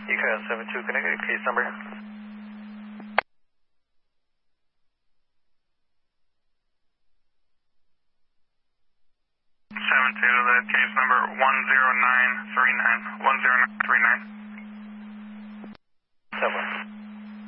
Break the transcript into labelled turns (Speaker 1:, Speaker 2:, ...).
Speaker 1: UCAS 72 connected, case number.
Speaker 2: 7-2, the case number 10939, 10939.